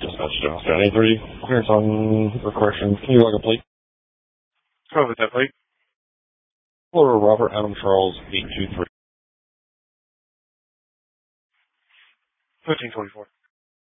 Dispatch to Standing 3. Clearance on or correction. Can you log a plate? Go with that plate. Florida Robert Adam Charles 823. 1524.